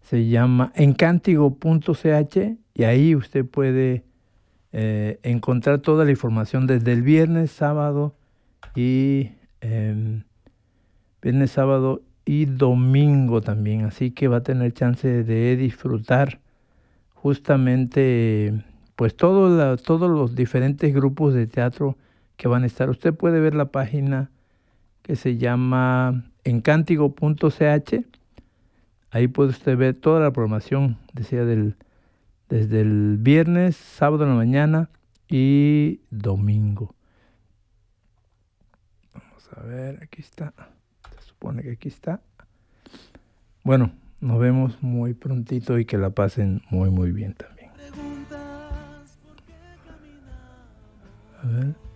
se llama encantigo.ch y ahí usted puede encontrar toda la información desde el viernes, sábado y domingo también. Así que va a tener chance de disfrutar justamente pues todos los diferentes grupos de teatro que van a estar. Usted puede ver la página que se llama encantigo.ch. Ahí puede usted ver toda la programación, decía, desde el viernes, sábado en la mañana y domingo. Vamos a ver, aquí está. Se supone que aquí está. Bueno, nos vemos muy prontito y que la pasen muy, muy bien también. A ver.